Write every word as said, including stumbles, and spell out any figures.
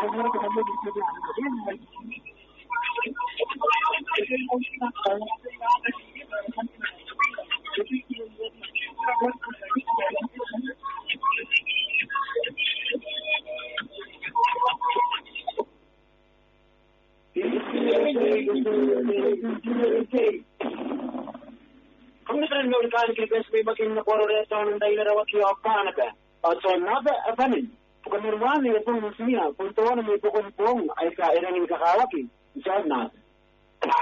Kung Amerikani kibes may maging nakororeta ng dahil rawat yung panaka. So nada apanin. Kung nirwani itong musliya, kung tuwa na may pukong-pong ay kairangin kakawaki. Isad na.